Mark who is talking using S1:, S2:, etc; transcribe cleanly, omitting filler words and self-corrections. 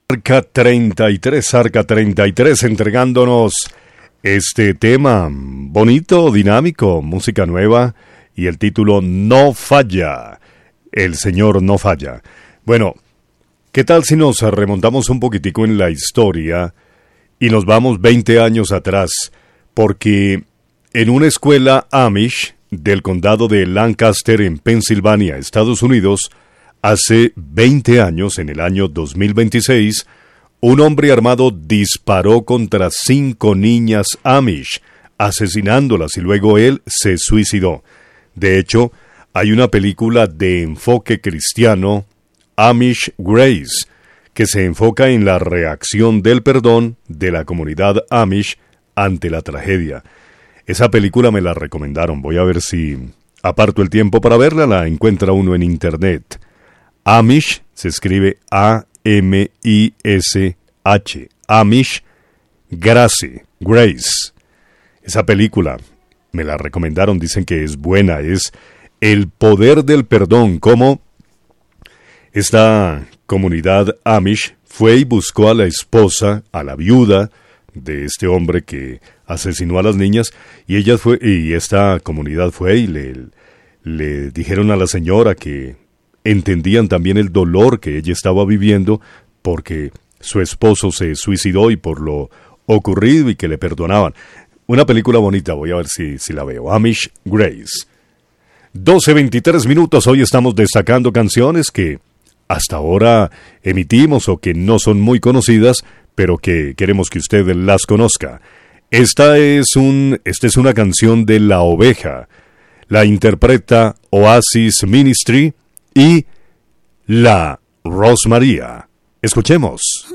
S1: Arca 33, entregándonos este tema bonito, dinámico, música nueva y el título No Falla, el Señor no falla. Bueno, ¿qué tal si nos remontamos un poquitico en la historia y nos vamos 20 años atrás? Porque en una escuela Amish del condado de Lancaster en Pensilvania, Estados Unidos, hace 20 años, en el año 2026, un hombre armado disparó contra 5 niñas Amish, asesinándolas y luego él se suicidó. De hecho, hay una película de enfoque cristiano, Amish Grace, que se enfoca en la reacción del perdón de la comunidad Amish ante la tragedia. Esa película me la recomendaron, voy a ver si aparto el tiempo para verla, la encuentra uno en internet. Amish se escribe A-M-I-S-H, Amish Grace. Esa película me la recomendaron, dicen que es buena, es el poder del perdón, como esta comunidad Amish fue y buscó a la esposa, a la viuda de este hombre que asesinó a las niñas, y esta comunidad fue y le dijeron a la señora que entendían también el dolor que ella estaba viviendo porque su esposo se suicidó y por lo ocurrido y que le perdonaban. Una película bonita, voy a ver si la veo. Amish Grace. 12:23 minutos, hoy estamos destacando canciones que hasta ahora emitimos o que no son muy conocidas, pero que queremos que usted las conozca. Esta es una canción de La Oveja. La interpreta Oasis Ministry y la Rosmaría. Escuchemos.